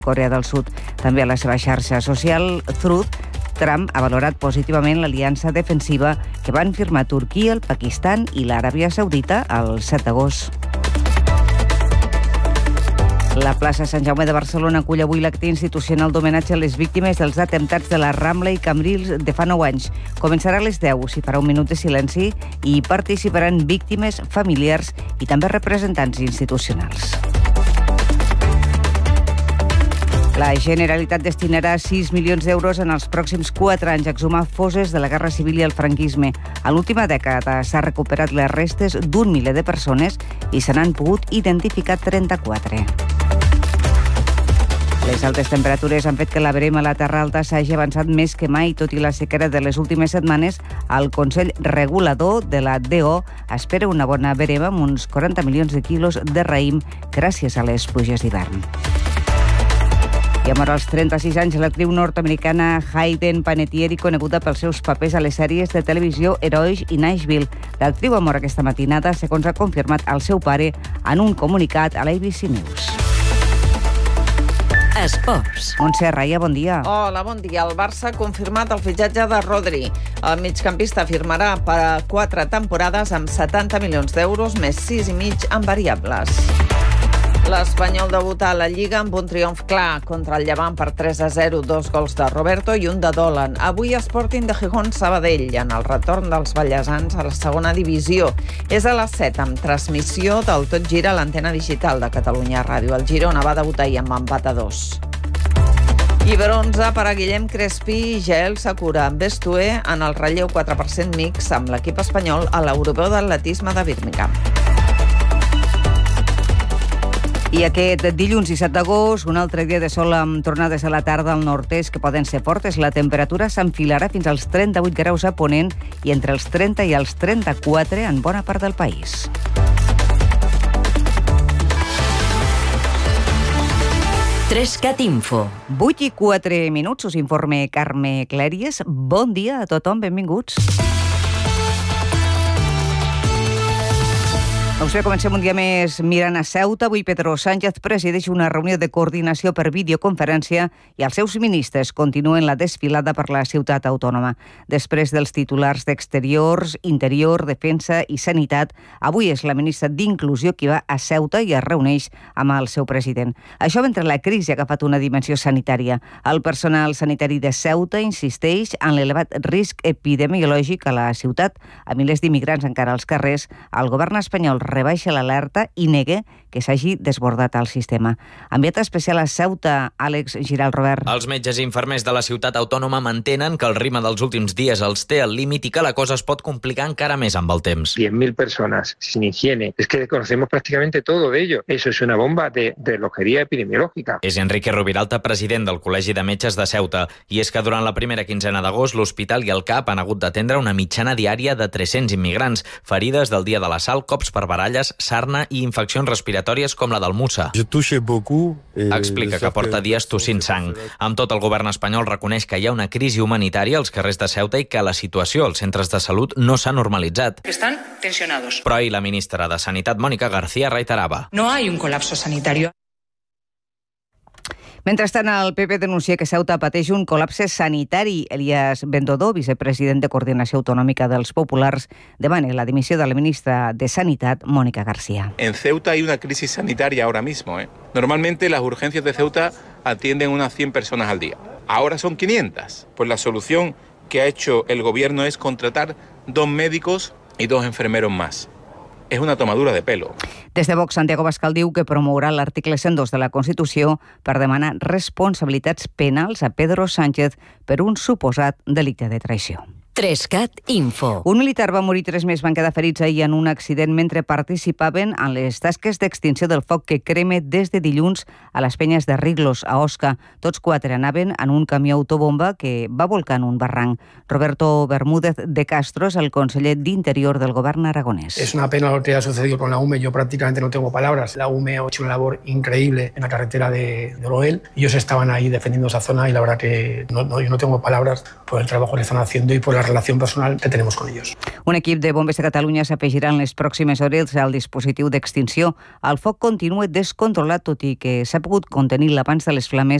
Corea del Sud. També a la seva xarxa social, Truth, Trump ha valorat positivament l'aliança defensiva que van firmar Turquia, el Pakistan i l'Aràbia Saudita el 7 d'agost. La plaça Sant Jaume de Barcelona acull avui l'acte institucional d'homenatge a les víctimes dels atemptats de la Rambla i Cambrils de fa 9 anys. Començarà a les 10, s'hi farà un minut de silenci i hi participaran víctimes, familiars i també representants institucionals. La Generalitat destinarà 6 milions d'euros en els pròxims 4 anys a exhumar fosses de la Guerra Civil i el franquisme. A l'última dècada s'ha recuperat les restes d'un miler de persones i se n'han pogut identificar 34. Les altes temperatures han fet que la verema a la Terra Alta s'hagi avançat més que mai, tot i la sequera de les últimes setmanes. El Consell Regulador de la DO espera una bona verema amb uns 40 milions de quilos de raïm gràcies a les pluges d'hivern. I a mort als 36 anys, l'actriu nord-americana Hayden Panettiere, coneguda pels seus papers a les sèries de televisió Herois i Nashville. L'actriu ha mort aquesta matinada, segons ha confirmat el seu pare en un comunicat a l'ABC News. Esports. Montse Raia, bon dia. Hola, bon dia. El Barça ha confirmat el fitxatge de Rodri. El migcampista firmarà per a 4 temporades amb 70 milions d'euros més 6,5 en variables. L'Espanyol debuta a la Lliga amb un triomf clar contra el Llevant per 3-0, 2 gols de Roberto i un de Dolan. Avui Sporting de Gijón Sabadell en el retorn dels ballesans a la segona divisió. És a les 7 amb transmissió del Tot Gira a l'antena digital de Catalunya Ràdio. El Girona va debutar i amb empat a 2. I bronze per a Guillem Crespí i Jael Sakura amb Bestué en el relleu 4% mix amb l'equip espanyol a l'Europeu d'Atletisme de Birmingham. I aquest dilluns 17 d'agost, un altre dia de sol amb tornades a la tarda al nord-est que poden ser fortes. La temperatura s'enfilarà fins als 38 graus a Ponent i entre els 30 i els 34 en bona part del país. Trescat Info. 8 i 4 minuts, us informe Carme Clèries. Bon dia a tothom, benvinguts. Doncs bé, comencem un dia més mirant a Ceuta. Avui Pedro Sánchez presideix una reunió de coordinació per videoconferència i els seus ministres continuen la desfilada per la ciutat autònoma. Després dels titulars d'Exteriors, Interior, Defensa i Sanitat, avui és la ministra d'Inclusió qui va a Ceuta i es reuneix amb el seu president. Això mentre la crisi ha agafat una dimensió sanitària. El personal sanitari de Ceuta insisteix en l'elevat risc epidemiològic a la ciutat. A milers d'immigrants encara als carrers, el govern espanyol rebaixa l'alerta i nega que s'hagi desbordat el sistema. Enviat especial a Ceuta, Àlex Giral Robert. Els metges i infermers de la ciutat autònoma mantenen que el ritme dels últims dies els té al límit i que la cosa es pot complicar encara més amb el temps. 10.000 personas sin higiene. Es que conocemos prácticamente todo de ello. Eso es una bomba de relojería epidemiológica. És Enrique Rubiralta, president del Col·legi de Metges de Ceuta. I és que durant la primera quinzena d'agost l'hospital i el CAP han hagut d'atendre una mitjana diària de 300 immigrants, ferides del dia de l'assalt, cops per baralles, sarna i infeccions respiratòries com la del Musa. Explica que porta dies tossint sang. Amb tot, el govern espanyol reconeix que hi ha una crisi humanitària als carrers de Ceuta i que la situació als centres de salut no s'ha normalitzat. Están tensionados. Però ahir la ministra de Sanitat, Mónica García, reiterava: No hay un colapso sanitario. Mentrestant, el PP denuncia que Ceuta pateix un col·lapse sanitari. Elías Bendodo, vicepresident de Coordinació Autonòmica dels Populars, demana la dimissió de la ministra de Sanitat, Mónica García. En Ceuta hay una crisis sanitaria ahora mismo. Normalmente las urgencias de Ceuta atienden unas 100 personas al día. Ahora son 500. Pues la solución que ha hecho el gobierno es contratar 2 médicos y 2 enfermeros más. És una tomadura de pelo. Des de Vox, Santiago Bascal diu que promourà l'article 102 de la Constitució per demanar responsabilitats penals a Pedro Sánchez per un suposat delicte de traïció. Trescat Info. Un militar va morir, 3 més van quedar ferits ahir en un accident mentre participaven en les tasques d'extinció del foc que crema des de dilluns a les penyes de Riglos, a Osca. Tots 4 anaven en un camió autobomba que va volcar en un barranc. Roberto Bermúdez de Castro es el conseller d'Interior del govern aragonès. Es una pena lo que ha sucedido con la UME. Yo prácticamente no tengo palabras. La UME ha hecho una labor increíble en la carretera de Oroel. Ellos estaban ahí defendiendo esa zona y la verdad que yo no tengo palabras por el trabajo que están haciendo y por la la relación personal que tenemos con ellos. Un equip de bombers de Catalunya s'afegirà en les pròximes hores al dispositiu d'extinció. El foc continua descontrolat, tot i que s'ha pogut contenir l'abans de les flames